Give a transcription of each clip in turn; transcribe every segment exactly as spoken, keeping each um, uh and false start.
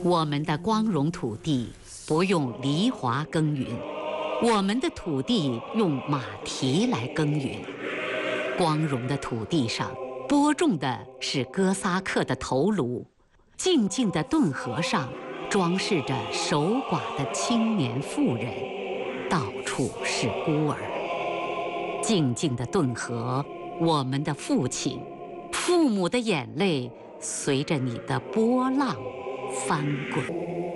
我们的光荣土地不用犁铧耕耘，我们的土地用马蹄来耕耘。光荣的土地上播种的是哥萨克的头颅，静静的顿河上装饰着守寡的青年妇人，到处是孤儿。静静的顿河，我们的父亲，父母的眼泪随着你的波浪翻滚。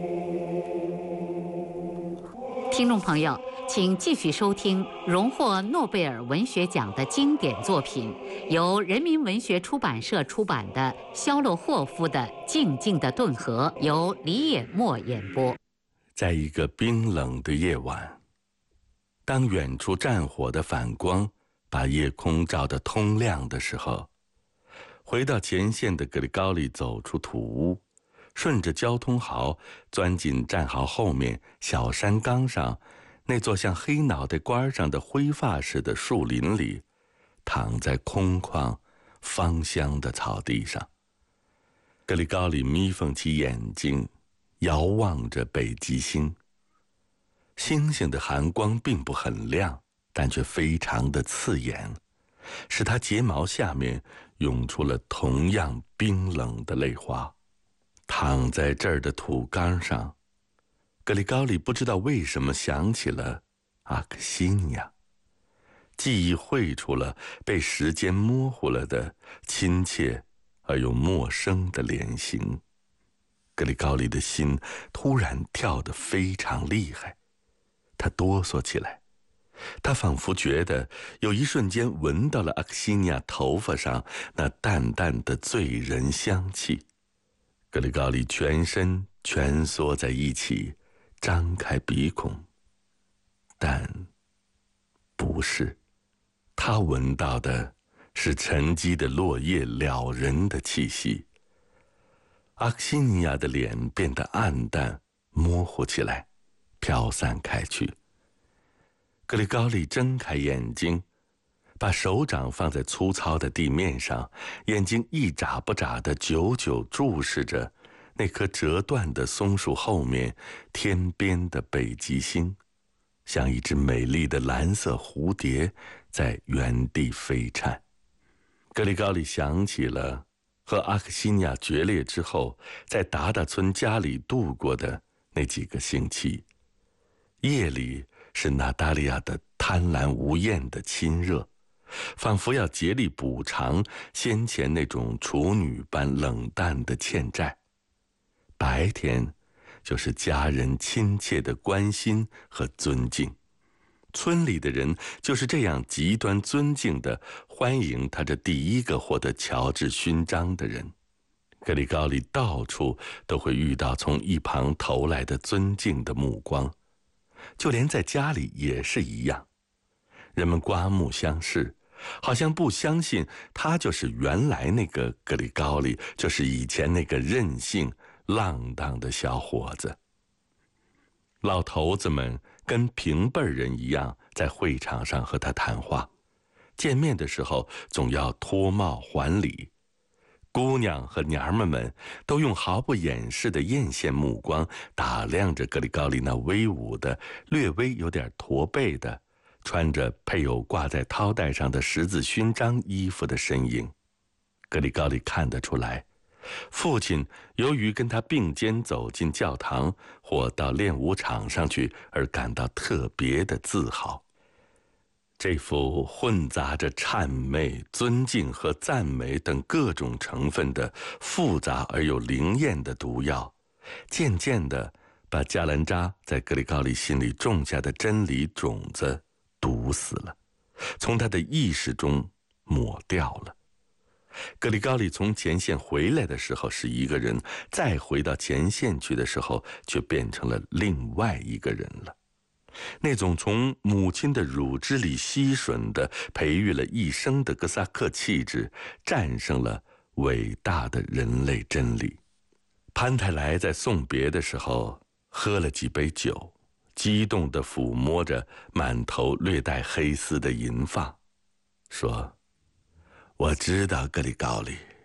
听众朋友，请继续收听荣获诺贝尔文学奖的经典作品，由人民文学出版社出版的肖洛霍夫的《静静的顿河》，由李野墨演播。 在一个冰冷的夜晚，当远处战火的反光把夜空照得通亮的时候，回到前线的格里高利走出土屋，顺着交通壕钻进战壕后面小山岗上那座像黑脑袋瓜上的灰发似的树林里，躺在空旷芳香的草地上。格里高利眯缝起眼睛，遥望着北极星。星星的寒光并不很亮，但却非常的刺眼，使他睫毛下面涌出了同样冰冷的泪花。躺在这儿的土缸上，格里高利不知道为什么想起了阿克西尼亚，记忆绘出了被时间模糊了的亲切而又陌生的脸型。格里高利的心突然跳得非常厉害，他哆嗦起来。他仿佛觉得有一瞬间闻到了阿克西尼亚头发上那淡淡的醉人香气。格里高利全身蜷缩在一起，张开鼻孔，但不是，他闻到的是沉积的落叶了人的气息。阿克西尼亚的脸变得暗淡模糊起来，飘散开去。格里高利睁开眼睛，把手掌放在粗糙的地面上，眼睛一眨不眨地久久注视着那棵折断的松树后面天边的北极星，像一只美丽的蓝色蝴蝶在原地飞颤。格里高利想起了和阿克西尼亚决裂之后在达达村家里度过的那几个星期。夜里是娜达利亚的贪婪无厌的亲热，仿佛要竭力补偿先前那种处女般冷淡的欠债。白天就是家人亲切的关心和尊敬，村里的人就是这样极端尊敬地欢迎他这第一个获得乔治勋章的人。格里高利到处都会遇到从一旁投来的尊敬的目光，就连在家里也是一样。人们刮目相视，好像不相信他就是原来那个格里高利，就是以前那个任性浪荡的小伙子。老头子们跟平辈人一样在会场上和他谈话，见面的时候总要脱帽还礼。姑娘和娘们们都用毫不掩饰的艳羡目光打量着格里高利那威武的、略微有点驼背的、穿着配有挂在绦带上的十字勋章衣服的身影。格里高利看得出来，父亲由于跟他并肩走进教堂或到练武场上去而感到特别的自豪。这副混杂着谄媚、尊敬和赞美等各种成分的复杂而又灵验的毒药，渐渐地把加兰扎在格里高利心里种下的真理种子毒死了，从他的意识中抹掉了。格里高利从前线回来的时候是一个人，再回到前线去的时候却变成了另外一个人了。那种从母亲的乳汁里吸吮的、培育了一生的哥萨克气质，战胜了伟大的人类真理。潘泰莱在送别的时候喝了几杯酒，激动地抚摸着满头略带黑丝的银发，说：“我知道格里高利，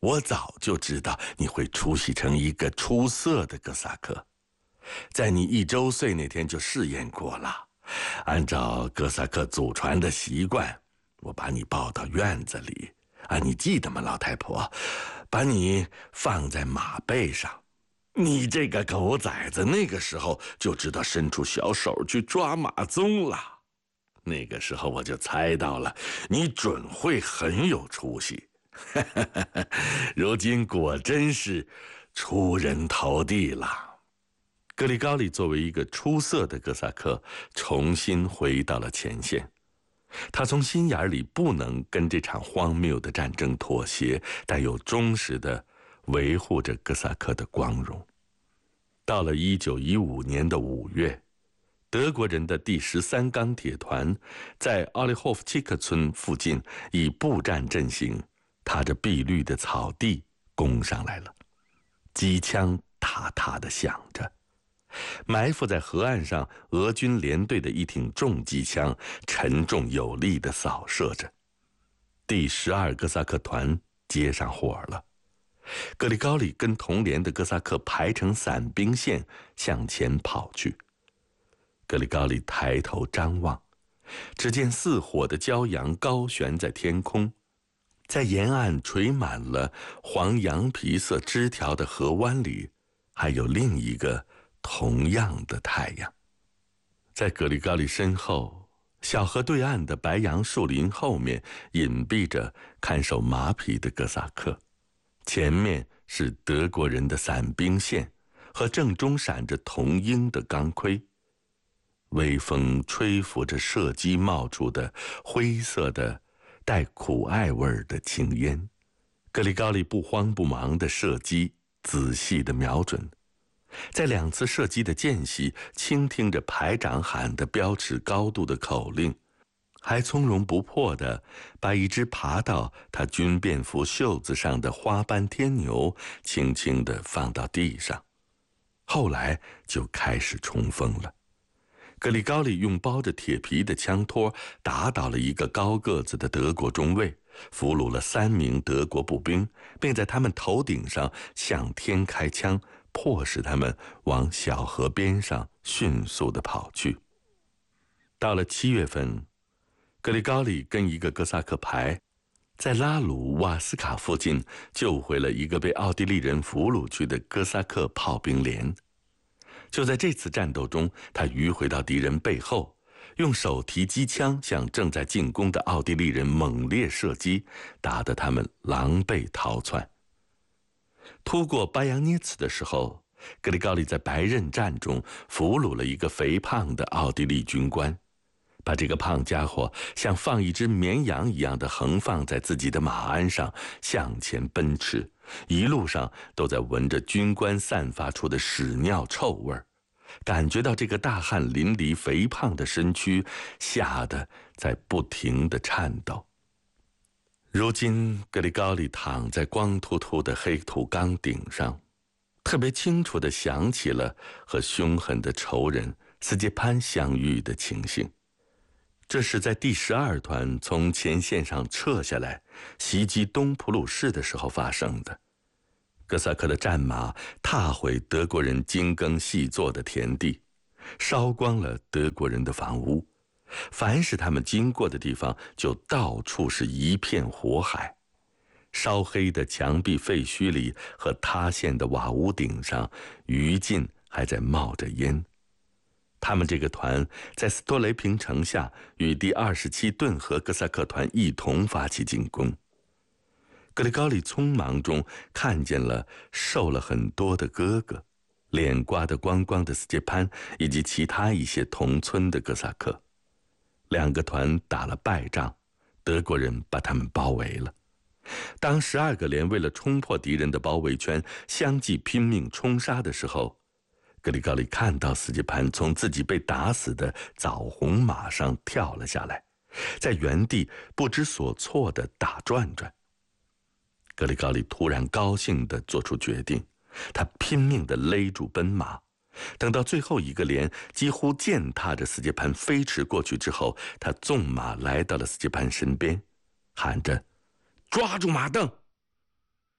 我早就知道你会出席成一个出色的哥萨克，在你一周岁那天就试验过了。按照哥萨克祖传的习惯，我把你抱到院子里，啊，你记得吗，老太婆？把你放在马背上，你这个狗崽子那个时候就知道伸出小手去抓马鬃了。那个时候我就猜到了，你准会很有出息。如今果真是出人头地了。格里高利作为一个出色的哥萨克，重新回到了前线。他从心眼里不能跟这场荒谬的战争妥协，但又忠实地维护着哥萨克的光荣。到了一九一五年的五月，德国人的第十三钢铁团在奥利霍夫契克村附近以步战阵型，踏着碧绿的草地攻上来了，机枪踏踏地响着。埋伏在河岸上俄军连队的一挺重机枪沉重有力地扫射着。第十二哥萨克团接上火了，格里高利跟同连的哥萨克排成伞兵线向前跑去。格里高利抬头张望，只见似火的骄阳高悬在天空，在沿岸垂满了黄羊皮色枝条的河湾里，还有另一个同样的太阳。在格里高利身后，小河对岸的白杨树林后面隐蔽着看守马匹的哥萨克，前面是德国人的伞兵线和正中闪着铜鹰的钢盔。微风吹拂着射击冒出的灰色的带苦艾味儿的青烟，格里高利不慌不忙地射击，仔细地瞄准。在两次射击的间隙，倾听着排长喊的标尺高度的口令，还从容不迫地把一只爬到他军便服袖子上的花斑天牛轻轻地放到地上。后来就开始冲锋了。格里高利用包着铁皮的枪托打倒了一个高个子的德国中尉，俘虏了三名德国步兵，并在他们头顶上向天开枪，迫使他们往小河边上迅速地跑去。到了七月份，格里高利跟一个哥萨克排在拉鲁瓦斯卡附近救回了一个被奥地利人俘虏去的哥萨克炮兵连。就在这次战斗中，他迂回到敌人背后，用手提机枪向正在进攻的奥地利人猛烈射击，打得他们狼狈逃窜。突过巴扬涅茨的时候，格里高利在白刃战中俘虏了一个肥胖的奥地利军官，把这个胖家伙像放一只绵羊一样的横放在自己的马鞍上向前奔驰，一路上都在闻着军官散发出的屎尿臭味儿，感觉到这个大汗淋漓肥胖的身躯吓得在不停地颤抖。如今格里高利躺在光秃秃的黑土岗顶上，特别清楚地想起了和凶狠的仇人斯捷潘相遇的情形。这是在第十二团从前线上撤下来袭击东普鲁士的时候发生的。哥萨克的战马踏毁德国人精耕细作的田地，烧光了德国人的房屋，凡是他们经过的地方就到处是一片火海。烧黑的墙壁废墟里和塌陷的瓦屋顶上，余烬还在冒着烟。他们这个团在斯托雷平城下与第二十七顿河哥萨克团一同发起进攻。格里高利匆忙中看见了瘦了很多的哥哥，脸刮得光光的斯捷潘以及其他一些同村的哥萨克。两个团打了败仗，德国人把他们包围了。当十二个连为了冲破敌人的包围圈相继拼命冲杀的时候，格里高利看到斯捷潘从自己被打死的枣红马上跳了下来，在原地不知所措地打转转。格里高利突然高兴地做出决定，他拼命地勒住奔马，等到最后一个连几乎践踏着斯捷潘飞驰过去之后，他纵马来到了斯捷潘身边，喊着：“抓住马镫！”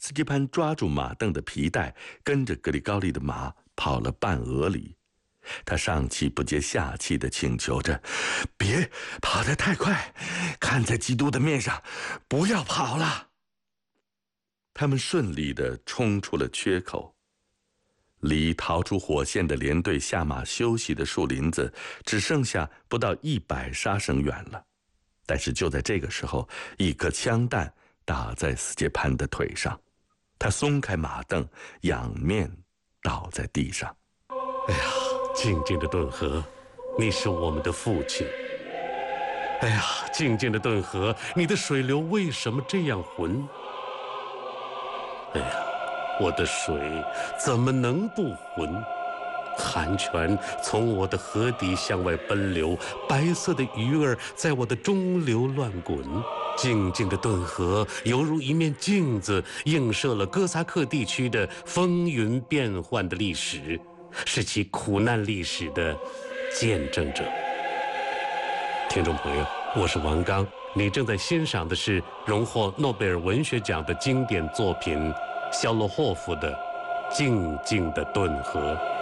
斯基潘抓住马镫的皮带，跟着格里高利的马跑了半俄里。他上气不接下气地请求着：“别跑得太快，看在基督的面上，不要跑了。”他们顺利地冲出了缺口，离逃出火线的连队下马休息的树林子只剩下不到一百杀绳远了。但是就在这个时候，一颗枪弹打在斯捷潘的腿上，他松开马镫，仰面倒在地上。 哎呀，静静的顿河，你是我们的父亲。哎呀，静静的顿河，你的水流为什么这样浑？哎呀，我的水怎么能不浑？寒泉从我的河底向外奔流，白色的鱼儿在我的中流乱滚。静静的顿河犹如一面镜子，映射了哥萨克地区的风云变幻的历史，是其苦难历史的见证者。听众朋友，我是王刚，你正在欣赏的是荣获诺贝尔文学奖的经典作品肖洛霍夫的《静静的顿河》。